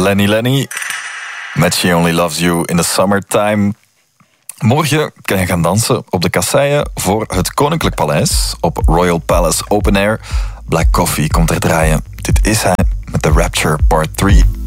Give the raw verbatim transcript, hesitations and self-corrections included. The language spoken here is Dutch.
Lenny Lenny met She Only Loves You in the Summertime. Morgen kan je gaan dansen op de kasseien voor het Koninklijk Paleis op Royal Palace Open Air. Black Coffee komt er draaien. Dit is hij met The Rapture Part drie.